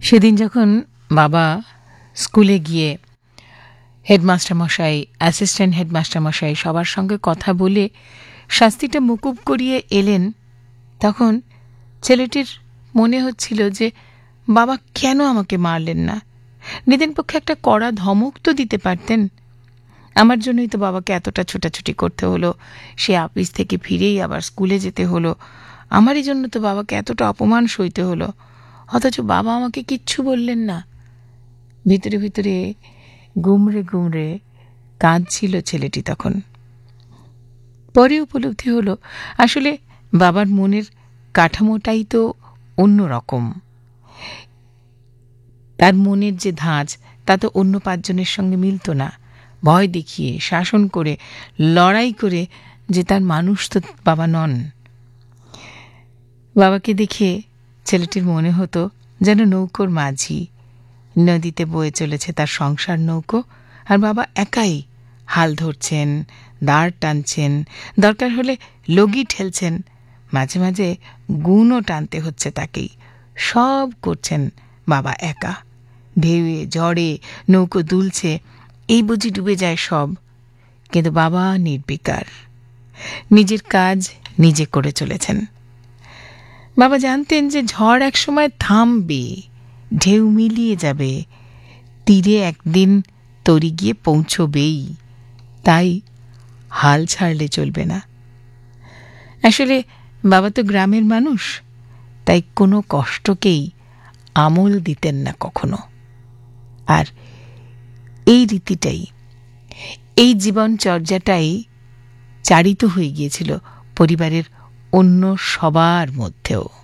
সেদিন যখন বাবা স্কুলে গিয়ে হেডমাস্টার মশাই, অ্যাসিস্ট্যান্ট হেডমাস্টার মশাই সবার সঙ্গে কথা বলে শাস্তিটা মুকুব করিয়ে এলেন, তখন ছেলেটির মনে হচ্ছিল যে বাবা কেন আমাকে মারলেন না? নিদেন পক্ষে একটা কড়া ধমক তো দিতে পারতেন। আমার জন্যই তো বাবাকে এতটা ছোটাছুটি করতে হলো, সে অফিস থেকে ফিরেই আবার স্কুলে যেতে হলো, আমারই জন্য তো বাবাকে এতটা অপমান সইতে হলো, অথচ বাবা আমাকে কিচ্ছু বললেন না। ভিতরে ভিতরে গুমড়ে গুমড়ে কাঁদছিল ছেলেটি তখন। পরে উপলব্ধি হলো আসলে বাবার মনের কাঠামোটাই তো অন্য রকম। তার মনের যে ধাঁচ তা তো অন্য 5 জনের সঙ্গে মিলত না। ভয় দেখিয়ে, শাসন করে, লড়াই করে যে তার মানুষ তো বাবা নন। বাবাকে দেখে ছেলেটির মনে হতো যেন নৌকোর মাঝি, নদীতে বয়ে চলেছে তার সংসার নৌকো, আর বাবা একাই হাল ধরছেন, দাঁড় টানছেন, দরকার হলে লগি ঠেলছেন, মাঝে মাঝে গুণও টানতে হচ্ছে তাকেই। সব করছেন বাবা একা। ঢেউয়ে ঝড়ে নৌকো দুলছে, এই বুঝি ডুবে যায় সব, কিন্তু বাবা নির্বিকার, নিজের কাজ নিজে করে চলেছেন। বাবা জানতেন যে ঝড় একসময় থামবে, ঢেউ মিলিয়ে যাবে, তীরে একদিন তরি গিয়ে পৌঁছবেই, তাই হাল ছাড়লে চলবে না। আসলে বাবা তো গ্রামের মানুষ, তাই কোনো কষ্টকেই আমল দিতেন না কখনো। আর এই রীতিটাই, এই জীবনচর্যাটাই চারিত হয়ে গিয়েছিল পরিবারের অন্য সবার মধ্যেও।